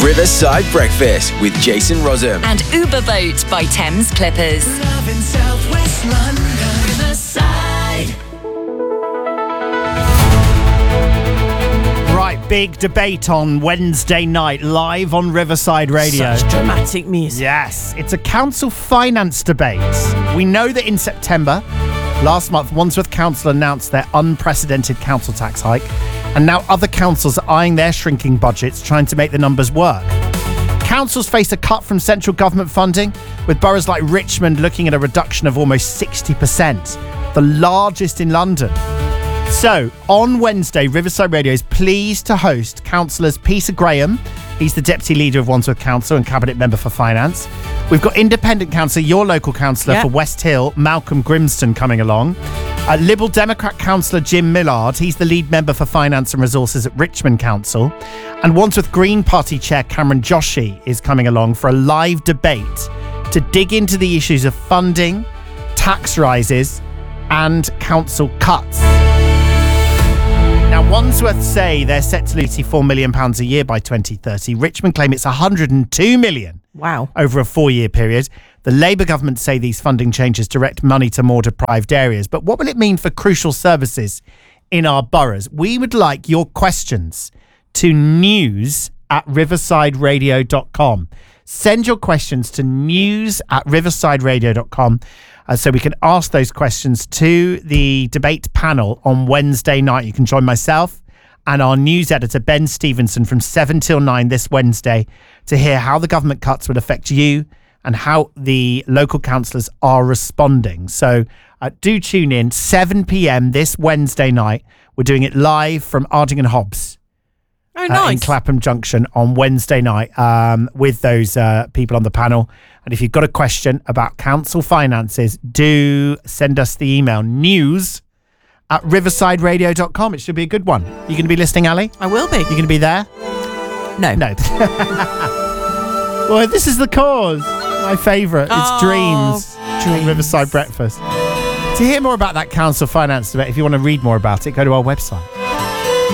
Riverside Breakfast with Jason Rossum. And Uber Boat by Thames Clippers. Love in Southwest London, Riverside. Right, big debate on Wednesday night, live on Riverside Radio. Such dramatic music. Yes, it's a council finance debate. We know that in September, last month, Wandsworth Council announced their unprecedented council tax hike, and now other councils are eyeing their shrinking budgets, trying to make the numbers work. Councils face a cut from central government funding, with boroughs like Richmond looking at a reduction of almost 60%, the largest in London. So, on Wednesday, Riverside Radio is pleased to host councillors Peter Graham. He's the Deputy Leader of Wandsworth Council and Cabinet Member for Finance. We've got Independent Councillor, your local councillor for West Hill, Malcolm Grimston, coming along. Liberal Democrat Councillor Jim Millard, he's the Lead Member for Finance and Resources at Richmond Council. And Wandsworth Green Party Chair Cameron Joshi is coming along for a live debate to dig into the issues of funding, tax rises and council cuts. Now, Wandsworth say they're set to lose £84 million a year by 2030. Richmond claim it's £102 million. Wow. Over a 4-year period. The Labour government say these funding changes direct money to more deprived areas. But what will it mean for crucial services in our boroughs? We would like your questions to news@riversideradio.com. Send your questions to news@riversideradio.com so we can ask those questions to the debate panel on Wednesday night. You can join myself and our news editor, Ben Stevenson, from 7 till 9 this Wednesday to hear how the government cuts would affect you and how the local councillors are responding. So do tune in, 7 p.m. this Wednesday night. We're doing it live from Arding and Hobbs. Oh, nice. In Clapham Junction on Wednesday night with those people on the panel. And if you've got a question about council finances, do send us the email news@riversideradio.com. It should be a good one. You going to be listening, Ali? I will be. You going to be there? No. Well, this is the cause. My favourite. It's Dreams. Riverside Breakfast. To hear more about that council finance debate, if you want to read more about it, go to our website.